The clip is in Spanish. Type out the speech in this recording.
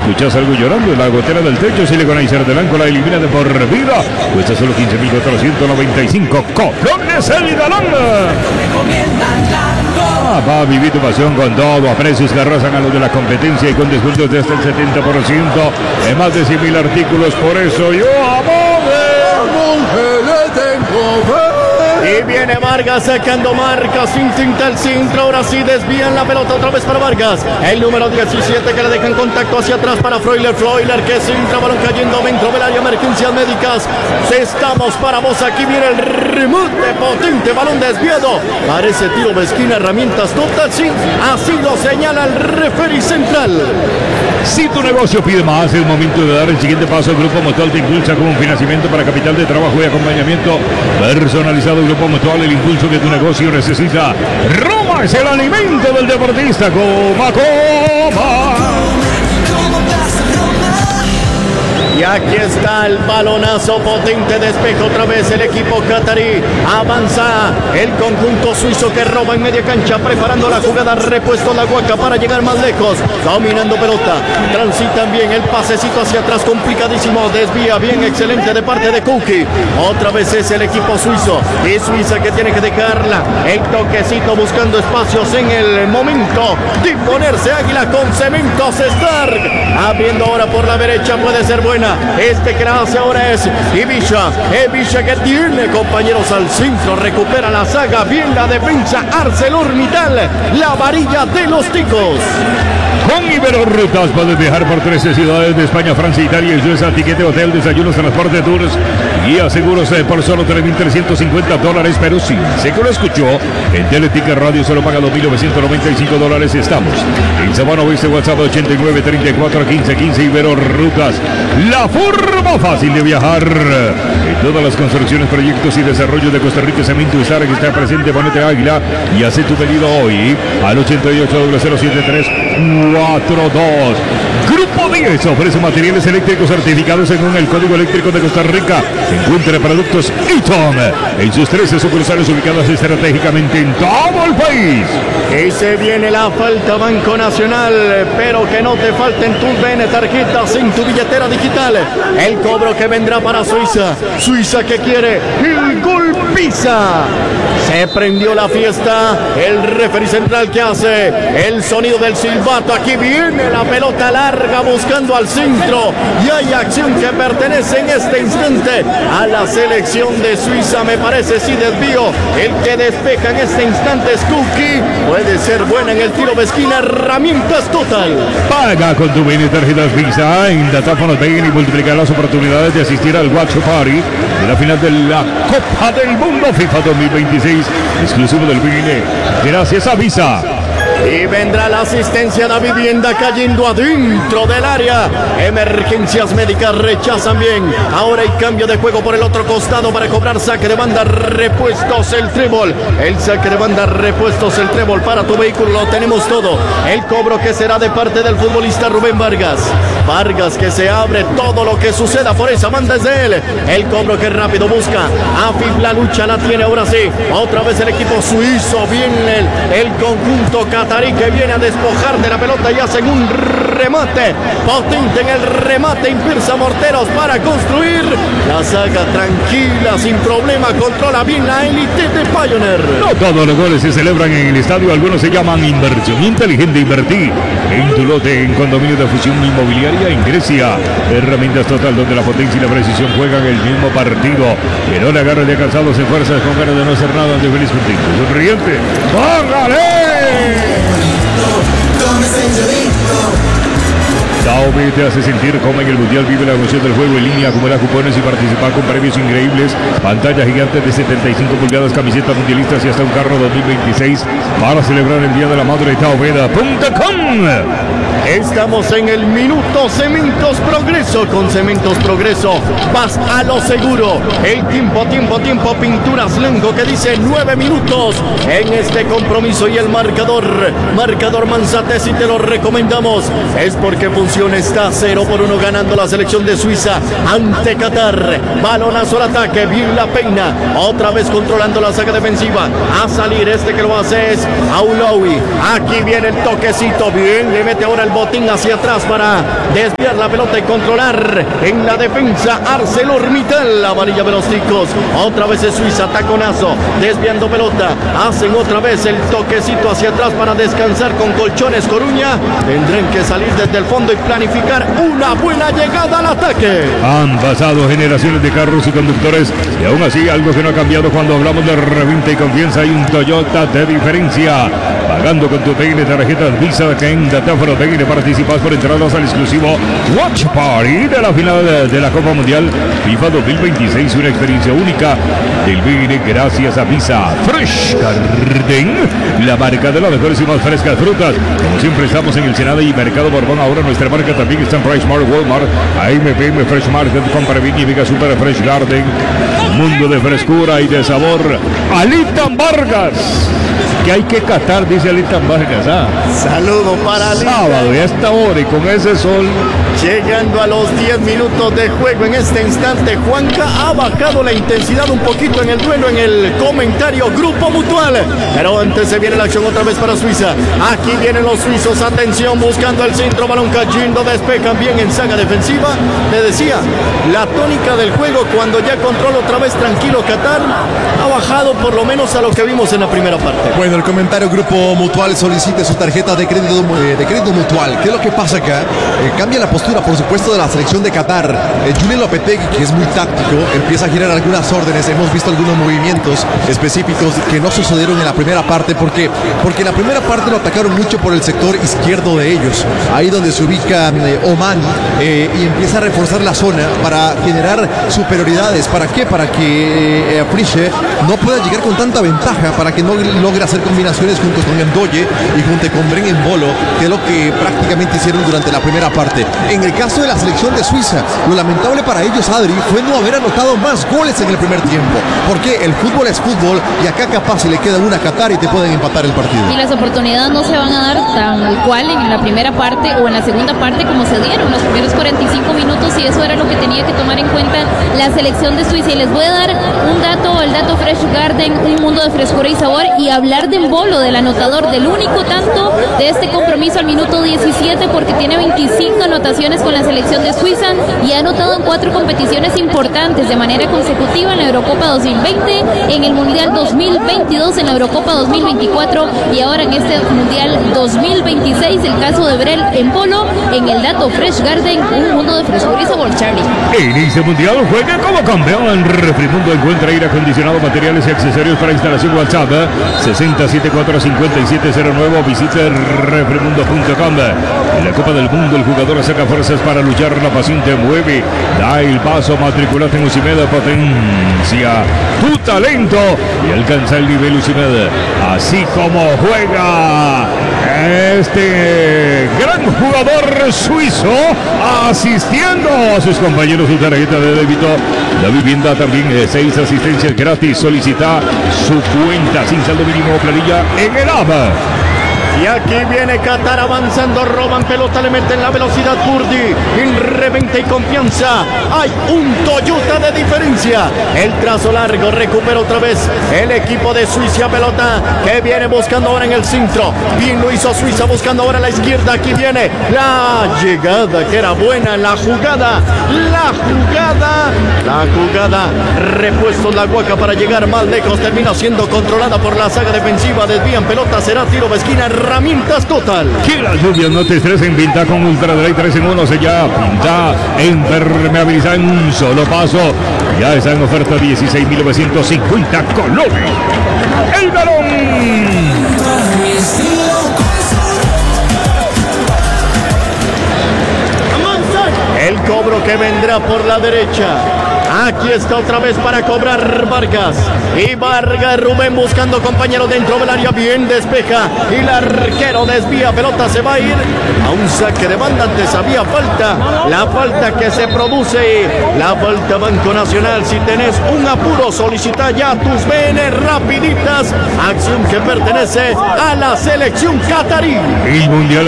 ¿Escuchas algo llorando? La gotera del techo, Siliconizer de Blanco la elimina de por vida. Cuesta solo 15.495 colones el galón. Va a vivir tu pasión con todo. A precios que arrasan a los de la competencia y con descuentos de hasta el 70% en más de 100.000 artículos. Por eso yo amo le tengo fe. Y viene Vargas sacando marcas, intenta el centro, ahora sí desvían la pelota otra vez para Vargas. El número 17 que le dejan contacto hacia atrás para Freuler que centra, balón cayendo dentro del área, emergencias médicas. Estamos para vos, aquí viene el remate potente, balón desviado. Parece tiro de esquina, herramientas total, sí, así lo señala el referee central. Si tu negocio pide más, es momento de dar el siguiente paso. El Grupo Mutual te impulsa con un financiamiento para capital de trabajo y acompañamiento personalizado. Grupo Mutual, el impulso que tu negocio necesita. Roma es el alimento del deportista. Coma. Y aquí está el balonazo potente, despeja otra vez el equipo catarí. Avanza el conjunto suizo que roba en media cancha, preparando la jugada, repuesto la Guaca para llegar más lejos. Dominando pelota, transitan bien, el pasecito hacia atrás complicadísimo, desvía bien, excelente de parte de Kuki. Otra vez es el equipo suizo y Suiza que tiene que dejarla. El toquecito buscando espacios en el momento de ponerse Águila con Cementos Stark. Abriendo ahora por la derecha, puede ser buena. Este que la hace ahora es Ibiza que tiene compañeros al centro, recupera la saga, bien la defensa ArcelorMittal, la varilla de los ticos. Con Iberorrutas puedes viajar por 13 ciudades de España, Francia, Italia y Suiza. Tiquete, hotel, desayunos, transporte, tours, guía, seguros por solo $3.350. Pero sí, sé que lo escuchó. En Teleticket Radio solo paga $2.995. Estamos en Sabana Oeste, WhatsApp 89 34 15 15. Iberorrutas, la forma fácil de viajar. En todas las construcciones, proyectos y desarrollo de Costa Rica, Cemento y Sara que está presente. Ponete Águila y hace tu pedido hoy al 88-073-42. Grupo 10 ofrece materiales eléctricos certificados según el Código Eléctrico de Costa Rica. Encuentre productos Eaton en sus 13 sucursales ubicadas estratégicamente en todo el país. Y se viene la falta, Banco Nacional, pero que no te falten tus BN tarjetas en tu billetera digital. El cobro que vendrá para Suiza. Suiza que quiere el gol Pisa. Se prendió la fiesta. El referee central que hace el sonido del silbato. Aquí viene la pelota larga buscando al centro. Y hay acción que pertenece en este instante a la selección de Suiza. Me parece sí desvío. El que despeja en este instante es Kuki. Puede ser buena en el tiro de esquina. Herramientas total. Paga con tu BN tarjetas Visa en datáfonos BN y multiplicar las oportunidades de asistir al Watch Party de la final de la Copa del Mundo FIFA 2026, exclusivo del BN. Gracias a Visa. Y vendrá la asistencia de la vivienda cayendo adentro del área. Emergencias médicas rechazan bien. Ahora hay cambio de juego por el otro costado para cobrar saque de banda, repuestos el trébol. El saque de banda, repuestos el trébol para tu vehículo. Lo tenemos todo. El cobro que será de parte del futbolista Rubén Vargas. Vargas que se abre, todo lo que suceda por esa banda es de él. El cobro que rápido busca. Afif la lucha la tiene ahora sí. Otra vez el equipo suizo. Viene el conjunto catarí que viene a despojar de la pelota y hacen un remate potente en el remate. Impulsa Morteros para construir. La saga tranquila, sin problema, controla bien la élite de Pioneer. No todos los goles se celebran en el estadio, algunos se llaman inversión inteligente. Invertí en tu lote en condominio de fusión inmobiliaria en Grecia. Herramientas total donde la potencia y la precisión juegan el mismo partido. Que no le agarre de cansados en fuerzas con ganas de no hacer nada ante feliz contigo. Sonriente. ¡Póngale! Daobe te hace sentir como en el Mundial. Vive la emoción del juego en línea, acumula cupones y participa con premios increíbles. Pantalla gigante de 75 pulgadas, camisetas mundialistas y hasta un carro 2026 para celebrar el Día de la Madre. Taobeda.com. Estamos en el minuto Cementos Progreso. Con Cementos Progreso vas a lo seguro. El tiempo, Pinturas Lengo que dice 9 minutos en este compromiso. Y el marcador Manzate, si te lo recomendamos es porque funciona. Está 0-1 ganando la selección de Suiza ante Qatar. Balonazo al ataque, bien la peina. Otra vez controlando la saga defensiva. A salir este que lo hace es Auloui. Aquí viene el toquecito, bien, le mete ahora el Botín hacia atrás para desviar la pelota y controlar en la defensa ArcelorMittal. La varilla de los ticos. Otra vez es Suiza, taconazo, desviando pelota. Hacen otra vez el toquecito hacia atrás para descansar con Colchones Coruña. Tendrán que salir desde el fondo y planificar una buena llegada al ataque. Han pasado generaciones de carros y conductores y aún así algo que no ha cambiado cuando hablamos de reventa y confianza. Hay un Toyota de diferencia. Pagando con tu PN tarjetas Visa en datáfono PN participas por entradas al exclusivo Watch Party de la final de la Copa Mundial FIFA 2026. Una experiencia única del PN gracias a Visa. Fresh Garden, la marca de las mejores y más frescas frutas. Como siempre estamos en el Senado y Mercado Borbón. Ahora nuestra marca también está en Price Mart, Walmart, AMPM, Fresh Market, compra bien y Vega Super Fresh Garden. Mundo de frescura y de sabor. Alitan Vargas, que hay que catar, dice Alitan Vargas. Saludo para Alitan. Sábado y a esta hora y con ese sol. Llegando a los 10 minutos de juego en este instante, Juanca ha bajado la intensidad un poquito en el duelo, en el comentario Grupo Mutual. Pero antes se viene la acción otra vez para Suiza. Aquí vienen los suizos, atención, buscando el centro, balón cayendo, despejan bien en saga defensiva. Le decía, la tónica del juego cuando ya controla otra vez tranquilo Qatar, ha bajado por lo menos a lo que vimos en la primera parte. Bueno, el comentario Grupo Mutual solicite su tarjeta de crédito mutual. ¿Qué es lo que pasa acá? Cambia la postura, por supuesto, de la selección de Qatar. Julen Lopetegui, que es muy táctico, empieza a girar algunas órdenes. Hemos visto algunos movimientos específicos que no sucedieron en la primera parte. ¿Por qué? Porque en la primera parte lo atacaron mucho por el sector izquierdo de ellos, ahí donde se ubica Oman, y empieza a reforzar la zona para generar superioridades. ¿Para qué? Para que Friche no pueda llegar con tanta ventaja, para que no logre hacer combinaciones junto con Endoye y junto con Bren Embolo, que es lo que prácticamente hicieron durante la primera parte. En el caso de la selección de Suiza, lo lamentable para ellos, Adri, fue no haber anotado más goles en el primer tiempo. Porque el fútbol es fútbol y acá capaz si le queda una a Qatar y te pueden empatar el partido. Y las oportunidades no se van a dar tal cual en la primera parte o en la segunda parte como se dieron los primeros 45 minutos, y eso era lo que tenía que tomar en cuenta la selección de Suiza. Y les voy a dar un dato, el dato Fresh Garden, un mundo de frescura y sabor, y hablar de Embolo, del anotador, del único tanto de este compromiso al minuto 17, porque tiene 25 anotaciones con la selección de Suiza y ha anotado en 4 competiciones importantes de manera consecutiva: en la Eurocopa 2020, en el Mundial 2022, en la Eurocopa 2024 y ahora en este Mundial 2026. El caso de Brel Embolo en el dato Fresh Garden, un mundo de frescura y sabor, Charlie. En este mundial juega como campeón. En Refrimundo encuentra aire acondicionado, materiales y accesorios para instalación. WhatsApp 60745709. Visite refrimundo.com. En la Copa del Mundo el jugador saca fuerzas para luchar, la pasión te mueve, da el paso, matriculate en Ucimeda, potencia tu talento y alcanza el nivel Ucimeda. Así como juega este gran jugador suizo, asistiendo a sus compañeros su tarjeta de débito. La vivienda también, 6 asistencias gratis. Solicita su cuenta sin saldo mínimo o planilla en el app. Y aquí viene Qatar avanzando, roban pelota, le meten la velocidad Burdi, en reventa y confianza. Hay un Toyota de diferencia. El trazo largo, recupera otra vez el equipo de Suiza, pelota que viene buscando ahora en el centro. Bien lo hizo Suiza, buscando ahora a la izquierda. Aquí viene la llegada, que era buena, la jugada. Repuesto la Guaca para llegar más lejos, termina siendo controlada por la saga defensiva. Desvían pelota, será tiro de esquina. Herramientas Total. Que las lluvias no te estresen, pinta con Ultra Dry 3 en 1, sella, pinta, impermeabiliza en un solo paso. Ya está en oferta 16.950 colones. El balón. El cobro que vendrá por la derecha. Aquí está otra vez para cobrar Vargas. Y Vargas, Rubén buscando compañero dentro del área. Bien despeja. Y el arquero desvía. Pelota se va a ir a un saque de banda. Antes había falta. La falta que se produce. La falta Banco Nacional. Si tenés un apuro, solicita ya tus BN rapiditas. Acción que pertenece a la selección catarí. El mundial